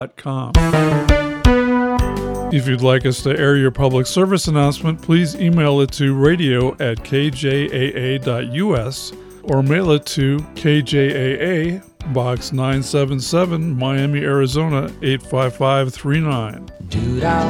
If you'd like us to air your public service announcement, please email it to radio@kjaa.us or mail it to KJAA, Box 977, Miami, Arizona 85539.